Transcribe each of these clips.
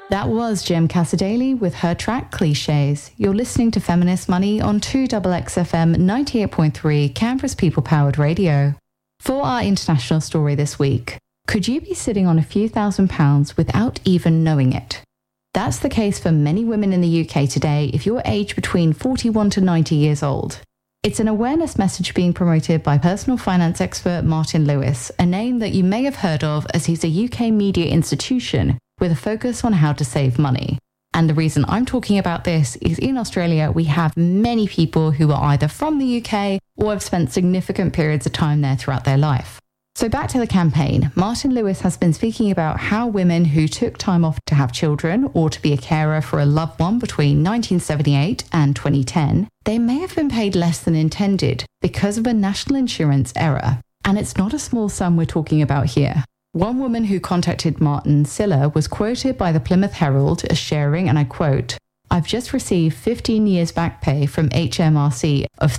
That was Jem Casadali with her track Clichés. You're listening to Feminist Money on 2XXFM 98.3, Canberra's people-powered radio. For our international story this week, could you be sitting on a few £1,000s without even knowing it? That's the case for many women in the UK today if you're aged between 41 to 90 years old. It's an awareness message being promoted by personal finance expert Martin Lewis, a name that you may have heard of as he's a UK media institution with a focus on how to save money. And the reason I'm talking about this is in Australia, we have many people who are either from the UK or have spent significant periods of time there throughout their life. So back to the campaign, Martin Lewis has been speaking about how women who took time off to have children or to be a carer for a loved one between 1978 and 2010, they may have been paid less than intended because of a national insurance error. And it's not a small sum we're talking about here. One woman who contacted Martin Siller was quoted by the Plymouth Herald as sharing, and I quote, "I've just received 15 years back pay from HMRC of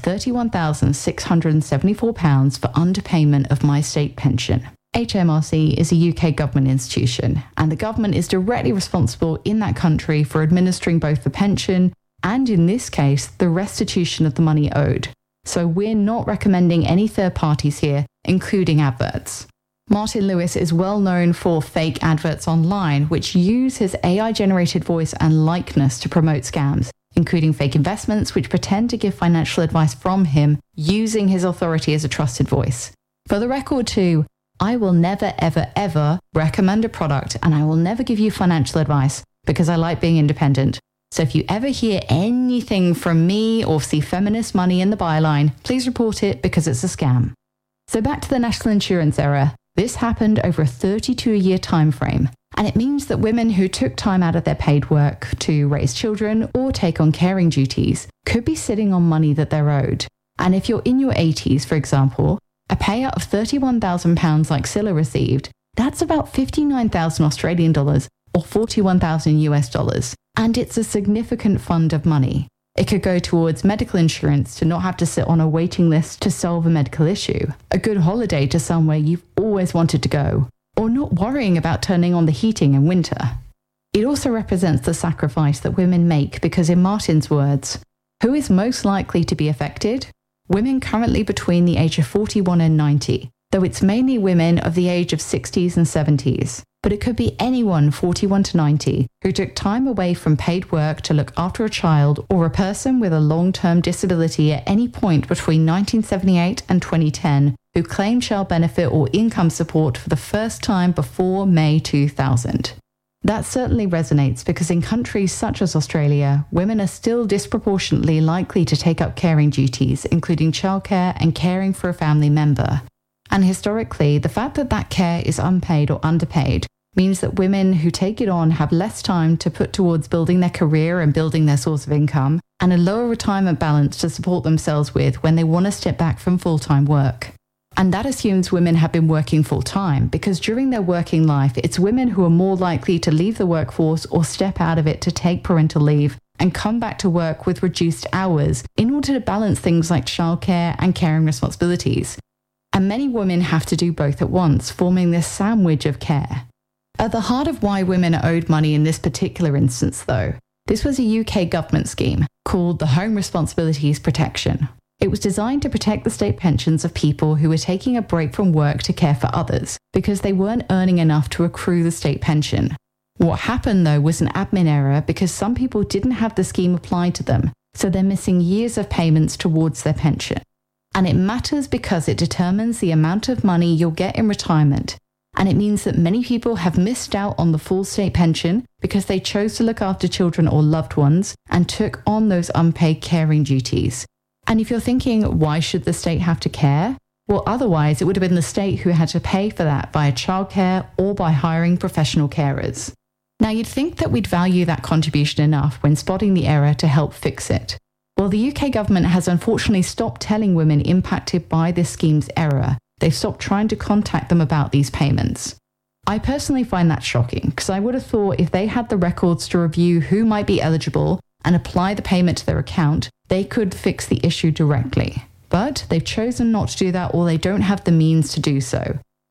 £31,674 for underpayment of my state pension." HMRC is a UK government institution, and the government is directly responsible in that country for administering both the pension and, in this case, the restitution of the money owed. So we're not recommending any third parties here, including adverts. Martin Lewis is well known for fake adverts online, which use his AI-generated voice and likeness to promote scams, including fake investments which pretend to give financial advice from him using his authority as a trusted voice. For the record too, I will never, ever, ever recommend a product, and I will never give you financial advice because I like being independent. So if you ever hear anything from me or see Feminist Money in the byline, please report it because it's a scam. So back to the national insurance error. This happened over a 32-year time frame, and it means that women who took time out of their paid work to raise children or take on caring duties could be sitting on money that they're owed. And if you're in your 80s, for example, a payout of £31,000 like Scylla received, that's about 59,000 Australian dollars or 41,000 US dollars, and it's a significant fund of money. It could go towards medical insurance to not have to sit on a waiting list to solve a medical issue, a good holiday to somewhere you've always wanted to go, or not worrying about turning on the heating in winter. It also represents the sacrifice that women make because, in Martin's words, who is most likely to be affected? Women currently between the age of 41 and 90, though it's mainly women of the age of 60s and 70s. But it could be anyone 41 to 90 who took time away from paid work to look after a child or a person with a long-term disability at any point between 1978 and 2010 who claimed child benefit or income support for the first time before May 2000. That certainly resonates because in countries such as Australia, women are still disproportionately likely to take up caring duties, including childcare and caring for a family member. And historically, the fact that that care is unpaid or underpaid means that women who take it on have less time to put towards building their career and building their source of income, and a lower retirement balance to support themselves with when they want to step back from full-time work. And that assumes women have been working full-time, because during their working life, it's women who are more likely to leave the workforce or step out of it to take parental leave and come back to work with reduced hours in order to balance things like childcare and caring responsibilities. And many women have to do both at once, forming this sandwich of care. At the heart of why women are owed money in this particular instance, though, this was a UK government scheme called the Home Responsibilities Protection. It was designed to protect the state pensions of people who were taking a break from work to care for others because they weren't earning enough to accrue the state pension. What happened, though, was an admin error because some people didn't have the scheme applied to them, so they're missing years of payments towards their pension. And it matters because it determines the amount of money you'll get in retirement. And it means that many people have missed out on the full state pension because they chose to look after children or loved ones and took on those unpaid caring duties. And if you're thinking, why should the state have to care? Well, otherwise it would have been the state who had to pay for that via childcare or by hiring professional carers. Now, you'd think that we'd value that contribution enough when spotting the error to help fix it. Well, the UK government has unfortunately stopped telling women impacted by this scheme's error. They've stopped trying to contact them about these payments. I personally find that shocking because I would have thought if they had the records to review who might be eligible and apply the payment to their account, they could fix the issue directly. But they've chosen not to do that, or they don't have the means to do so.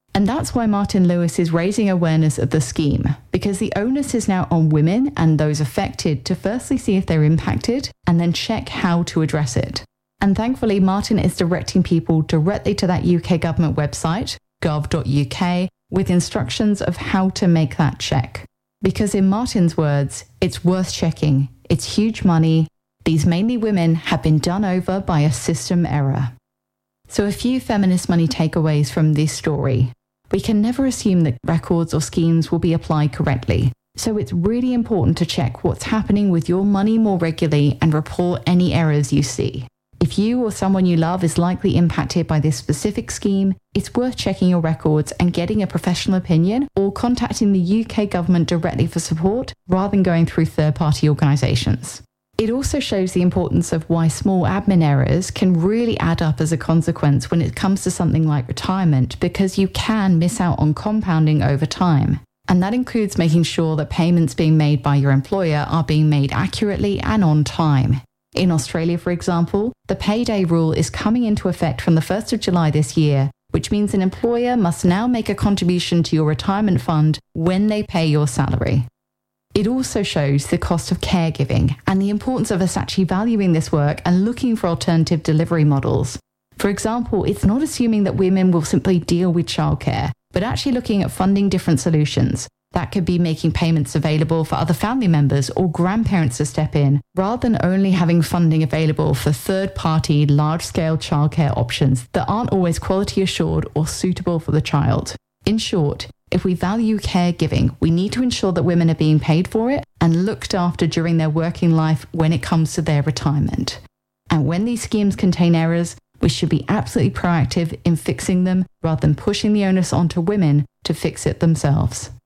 And that's why Martin Lewis is raising awareness of the scheme, because the onus is now on women and those affected to firstly see if they're impacted and then check how to address it. And thankfully, Martin is directing people directly to that UK government website, gov.uk, with instructions of how to make that check. Because in Martin's words, it's worth checking. It's huge money. These mainly women have been done over by a system error. So a few feminist money takeaways from this story. We can never assume that records or schemes will be applied correctly. So it's really important to check what's happening with your money more regularly and report any errors you see. If you or someone you love is likely impacted by this specific scheme, it's worth checking your records and getting a professional opinion or contacting the UK government directly for support rather than going through third-party organisations. It also shows the importance of why small admin errors can really add up as a consequence when it comes to something like retirement, because you can miss out on compounding over time. And that includes making sure that payments being made by your employer are being made accurately and on time. In Australia, for example, the payday rule is coming into effect from the 1st of July this year, which means an employer must now make a contribution to your retirement fund when they pay your salary. It also shows the cost of caregiving and the importance of us actually valuing this work and looking for alternative delivery models. For example, it's not assuming that women will simply deal with childcare, but actually looking at funding different solutions. That could be making payments available for other family members or grandparents to step in, rather than only having funding available for third-party, large-scale childcare options that aren't always quality assured or suitable for the child. In short, if we value caregiving, we need to ensure that women are being paid for it and looked after during their working life when it comes to their retirement. And when these schemes contain errors, we should be absolutely proactive in fixing them rather than pushing the onus onto women to fix it themselves.